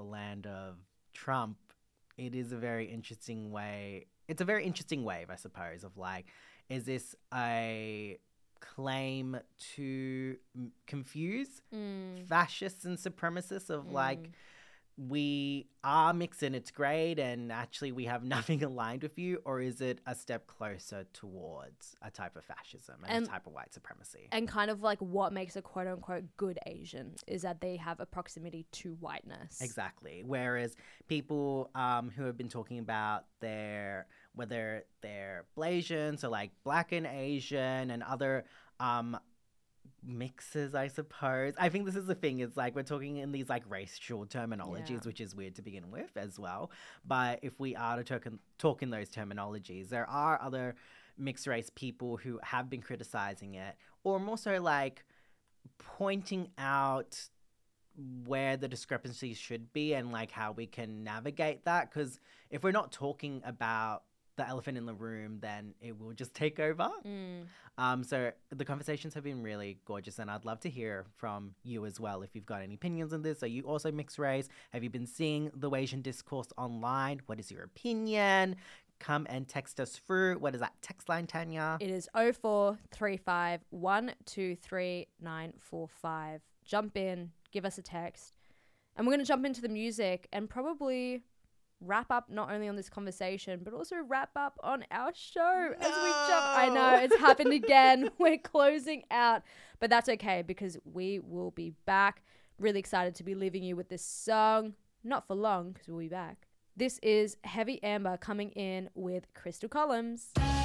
land of Trump, it is a very interesting way. It's a very interesting wave, I suppose, of like, is this a claim to confuse fascists and supremacists of like, we are mixed and it's great and actually we have nothing aligned with you, or is it a step closer towards a type of fascism and a type of white supremacy? And kind of like what makes a quote unquote good Asian is that they have a proximity to whiteness. Exactly. Whereas people who have been talking about whether they're Blasian, so like black and Asian and other mixes, I suppose. I think this is the thing. It's like we're talking in these like racial terminologies, which is weird to begin with as well. But if we are to talk in those terminologies, there are other mixed race people who have been criticizing it, or more so like pointing out where the discrepancies should be and like how we can navigate that. Because if we're not talking about the elephant in the room, then it will just take over. So the conversations have been really gorgeous, and I'd love to hear from you as well if you've got any opinions on this. Are you also mixed race? Have you been seeing the Asian discourse online? What is your opinion? Come and text us through. What is that text line, Tanya? It is 0435 123 945. Jump in, give us a text. And we're going to jump into the music and probably wrap up not only on this conversation, but also wrap up on our show as we jump. I know, it's happened again. We're closing out, but that's okay because we will be back. Really excited to be leaving you with this song. Not for long because we'll be back. This is Heavy Amber coming in with Crystal Columns.